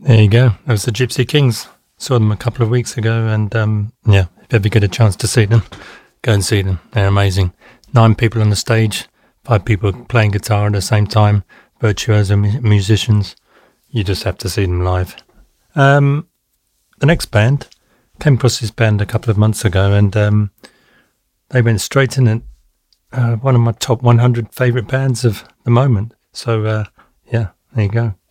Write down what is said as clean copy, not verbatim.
There you go. That was the Gypsy Kings. Saw them a couple of weeks ago, and yeah, if you ever get a chance to see them, go and see them. They're amazing. 9 people on the stage, 5 people playing guitar at the same time, virtuoso musicians. You just have to see them live. The next band, came across this band a couple of months ago, and they went straight in at one of my top 100 favourite bands of the moment. So, yeah, there you go.